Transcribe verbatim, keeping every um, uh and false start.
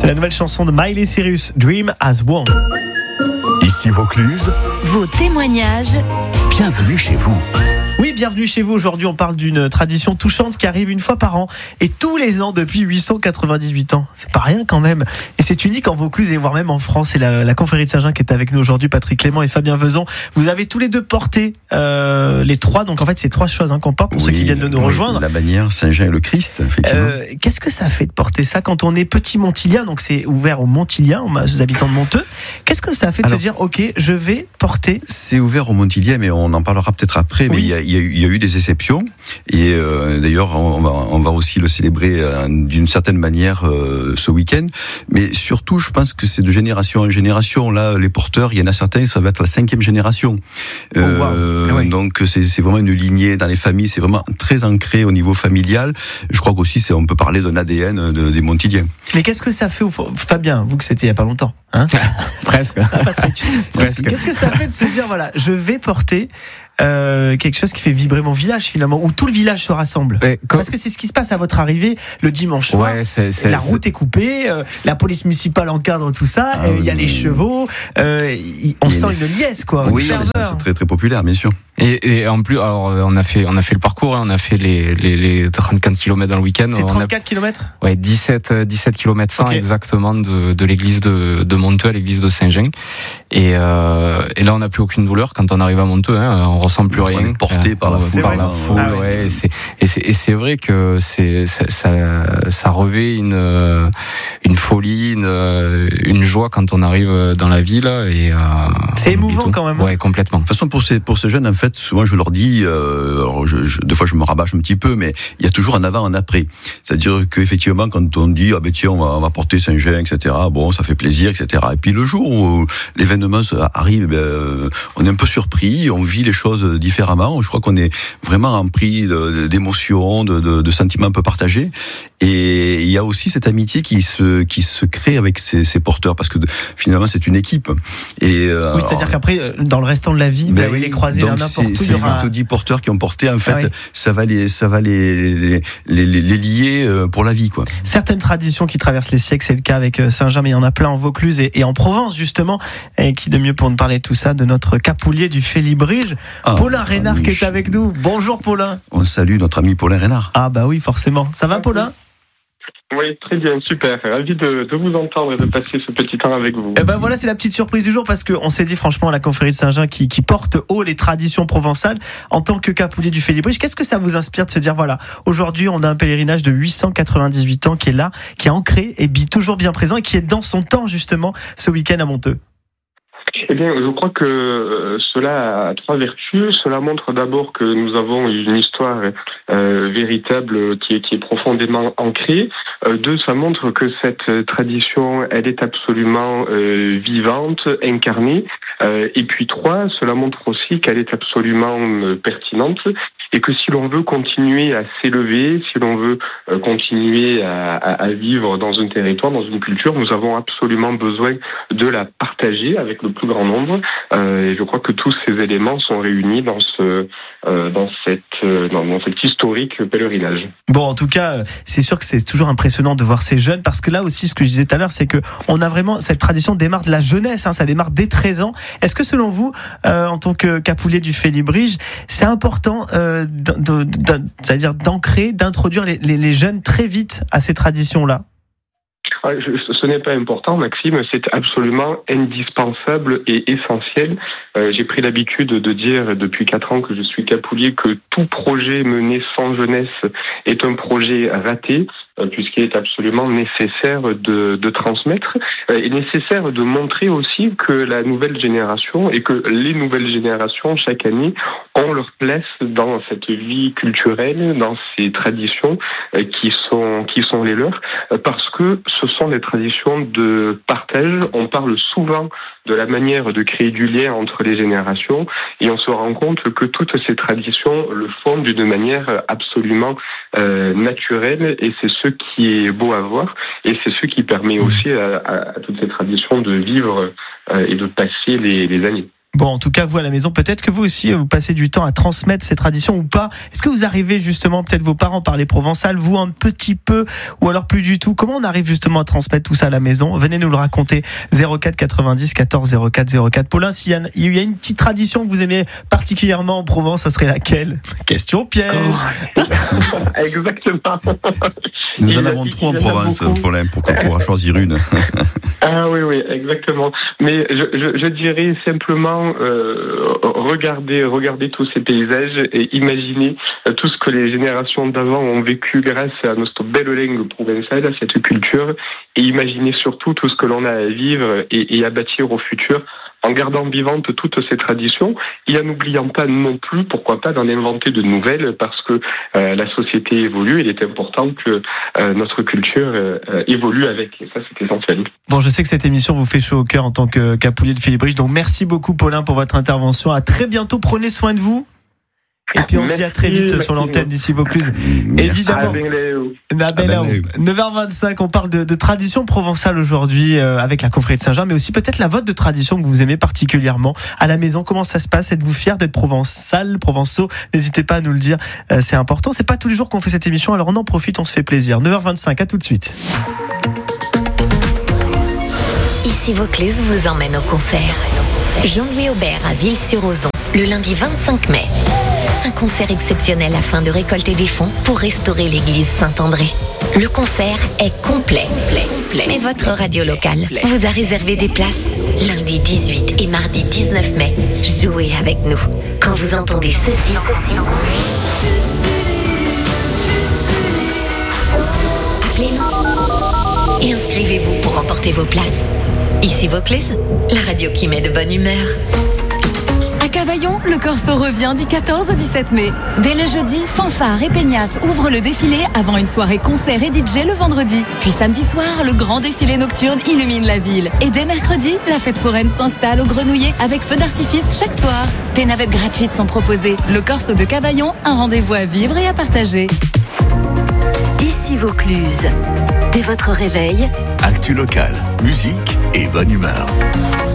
C'est la nouvelle chanson de Miley Cyrus, Dream as One. Ici Vaucluse, vos témoignages. Bienvenue chez vous. Oui, bienvenue chez vous. Aujourd'hui, on parle d'une tradition touchante qui arrive une fois par an et tous les ans depuis huit cent quatre-vingt-dix-huit ans. C'est pas rien quand même. Et c'est unique en Vaucluse et voire même en France. C'est la, la confrérie de Saint-Jean qui est avec nous aujourd'hui, Patrick Clément et Fabien Vezon. Vous avez tous les deux porté euh, les trois. Donc en fait, c'est trois choses hein, qu'on porte pour oui, ceux qui viennent de nous oui, rejoindre. La bannière Saint-Jean et le Christ, effectivement. Euh, qu'est-ce que ça fait de porter ça quand on est petit Montilien? Donc c'est ouvert aux Montiliens, aux habitants de Monteux. Qu'est-ce que ça fait de Alors, se dire, ok, je vais porter? C'est ouvert aux Montiliens, mais on en parlera peut-être après. Oui. Mais il y a, il y a eu, il y a eu des exceptions. Et euh, d'ailleurs, on va, on va aussi le célébrer euh, d'une certaine manière euh, ce week-end. Mais surtout, je pense que c'est de génération en génération. Là, les porteurs, il y en a certains, ça va être la cinquième génération. Euh, oh, wow. ah ouais. Donc, c'est, c'est vraiment une lignée dans les familles. C'est vraiment très ancré au niveau familial. Je crois qu'aussi, c'est, on peut parler d'un A D N de, des Montiliens. Mais qu'est-ce que ça fait, Fabien, vous que c'était il n'y a pas longtemps, hein? Presque. Ah, Patrick. Presque. Qu'est-ce que ça fait de se dire, voilà, je vais porter Euh, quelque chose qui fait vibrer mon village finalement, où tout le village se rassemble. Ouais, quand... Parce que c'est ce qui se passe à votre arrivée le dimanche soir. Ouais, c'est, c'est, la route c'est... est coupée, euh, la police municipale encadre tout ça. Il ah, euh, oui, y a les chevaux. Euh, y, on sent une liesse quoi. Oui, c'est, c'est très très populaire, bien sûr. Et, et en plus, alors on a fait on a fait le parcours, hein, on a fait les les, les trente-quatre kilomètres dans le week-end. C'est trente-quatre kilomètres. Ouais, dix-sept kilomètres cent okay. exactement de de l'église de de Monteux à l'église de Saint-Jean. Et euh, et là on n'a plus aucune douleur quand on arrive à Monteux, hein, on ressent plus rien. On est porté euh, par la foule, par la foule, ah, ouais. Et c'est et c'est et c'est vrai que c'est ça ça, ça revêt une une folie, une une joie quand on arrive dans la ville et euh, c'est émouvant quand même. Ouais, complètement. De toute façon, pour ces pour ces jeunes, en fait, souvent je leur dis, euh, alors je, je, des fois je me rabâche un petit peu, mais il y a toujours un avant, un après. C'est-à-dire qu'effectivement, quand on dit ah ben tiens, on va, on va porter Saint-Jean, et cetera. Bon, ça fait plaisir, et cetera. Et puis le jour où l'événement arrive, ben, on est un peu surpris, on vit les choses différemment. Je crois qu'on est vraiment rempli de, d'émotions, de, de, de sentiments un peu partagés. Et il y a aussi cette amitié qui se qui se crée avec ces, ces porteurs, parce que de, finalement c'est une équipe. Et oui, c'est-à-dire qu'après, dans le restant de la vie, ben vous allez oui, les croiser là n'importe où. C'est il y aura... dix porteurs qui ont porté. En fait, ah oui. ça va les ça va les les, les les les lier pour la vie, quoi. Certaines traditions qui traversent les siècles, c'est le cas avec Saint-Jean, mais il y en a plein en Vaucluse et, et en Provence justement. Et qui de mieux pour nous parler de tout ça, de notre capoulier du Félibrige, ah, Paulin Reynard, qui est avec nous. Bonjour Paulin. On salue notre ami Paulin Reynard. Ah bah oui, forcément. Ça va Paulin ? Oui, très bien, super. Ravi de, de vous entendre et de passer ce petit temps avec vous. Et ben voilà, c'est la petite surprise du jour parce qu'on s'est dit franchement à la confrérie de Saint-Jean qui, qui porte haut les traditions provençales en tant que capoulier du Félibrige. Qu'est-ce que ça vous inspire de se dire voilà, aujourd'hui on a un pèlerinage de huit cent quatre-vingt-dix-huit ans qui est là, qui est ancré et toujours bien présent et qui est dans son temps justement ce week-end à Monteux? Eh bien, je crois que euh, cela a trois vertus. Cela montre d'abord que nous avons une histoire euh, véritable qui est, qui est profondément ancrée. Euh, deux, ça montre que cette tradition, elle est absolument euh, vivante, incarnée. Euh, et puis trois, cela montre aussi qu'elle est absolument euh, pertinente et que si l'on veut continuer à s'élever, si l'on veut euh, continuer à, à, à vivre dans un territoire, dans une culture, nous avons absolument besoin de la partager avec le plus grand nombre. Euh, et je crois que tous ces éléments sont réunis dans ce, euh, dans cette, euh, dans, dans cet historique pèlerinage. Bon, en tout cas, c'est sûr que c'est toujours impressionnant de voir ces jeunes, parce que là aussi, ce que je disais tout à l'heure, c'est que on a vraiment cette tradition démarre de la jeunesse, hein, ça démarre dès treize ans. Est-ce que selon vous, euh, en tant que capoulier du Félibrige, c'est important, euh, de, de, de, c'est-à-dire d'ancrer, d'introduire les, les, les jeunes très vite à ces traditions-là? Ce n'est pas important, Maxime, c'est absolument indispensable et essentiel. Euh, j'ai pris l'habitude de dire depuis quatre ans que je suis capoulier que tout projet mené sans jeunesse est un projet raté, euh, puisqu'il est absolument nécessaire de, de transmettre. Euh, et nécessaire de montrer aussi que la nouvelle génération et que les nouvelles générations, chaque année, ont leur place dans cette vie culturelle, dans ces traditions euh, qui sont, qui sont les leurs, euh, parce que ce sont des traditions de partage. On parle souvent de la manière de créer du lien entre les générations et on se rend compte que toutes ces traditions le font d'une manière absolument euh, naturelle et c'est ce qui est beau à voir et c'est ce qui permet aussi à, à, à toutes ces traditions de vivre euh, et de passer les, les années. Bon, en tout cas, vous à la maison, peut-être que vous aussi, vous passez du temps à transmettre ces traditions ou pas. Est-ce que vous arrivez justement, peut-être vos parents parlent provençal, vous un petit peu, ou alors plus du tout? Comment on arrive justement à transmettre tout ça à la maison? Venez nous le raconter. zéro quatre quatre-vingt-dix quatorze zéro quatre zéro quatre. Paulin, s'il y a, il y a une petite tradition que vous aimez particulièrement en Provence, ça serait laquelle? Question piège. Oh. Exactement. Nous Il en a avons dit trois en qu'il y en a province, beaucoup. problème, pourquoi on pourra choisir une? Ah oui, oui, exactement. Mais je, je, je dirais simplement euh, regardez, regardez tous ces paysages et imaginez euh, tout ce que les générations d'avant ont vécu grâce à notre belle langue provençale, à cette culture, et imaginez surtout tout ce que l'on a à vivre et, et à bâtir au futur, en gardant vivantes toutes ces traditions et en n'oubliant pas non plus, pourquoi pas, d'en inventer de nouvelles, parce que euh, la société évolue et il est important que euh, notre culture euh, évolue avec. Et ça, c'est essentiel. Bon, je sais que cette émission vous fait chaud au cœur en tant que capoulier de Félibrige, donc merci beaucoup Paulin pour votre intervention. À très bientôt, prenez soin de vous. Et puis on se dit à très vite Merci, sur l'antenne d'ici Vaucluse. Merci. Évidemment. Nabella, neuf heures vingt-cinq, on parle de, de tradition provençale aujourd'hui euh, avec la confrérie de Saint-Jean, mais aussi peut-être la vôtre de tradition que vous aimez particulièrement à la maison. Comment ça se passe? Êtes-vous fiers d'être provençal, provençaux? N'hésitez pas à nous le dire, euh, c'est important. C'est pas tous les jours qu'on fait cette émission, alors on en profite, on se fait plaisir. neuf heures vingt-cinq, à tout de suite. Ici Vaucluse vous emmène au concert. Jean-Louis Aubert à Ville-sur-Ozon, le lundi vingt-cinq mai. Un concert exceptionnel afin de récolter des fonds pour restaurer l'église Saint-André. Le concert est complet. Mais votre radio locale vous a réservé des places. Lundi dix-huit et mardi dix-neuf mai, jouez avec nous. Quand vous entendez ceci, appelez-nous et inscrivez-vous pour remporter vos places. Ici Vaucluse, la radio qui met de bonne humeur. À Cavaillon, le Corso revient du quatorze au dix-sept mai. Dès le jeudi, Fanfare et Peignasse ouvrent le défilé avant une soirée concert et D J le vendredi. Puis samedi soir, le grand défilé nocturne illumine la ville. Et dès mercredi, la fête foraine s'installe au Grenouillet avec feu d'artifice chaque soir. Des navettes gratuites sont proposées. Le Corso de Cavaillon, un rendez-vous à vivre et à partager. Ici Vaucluse. Dès votre réveil, Actu locale, musique et bonne humeur.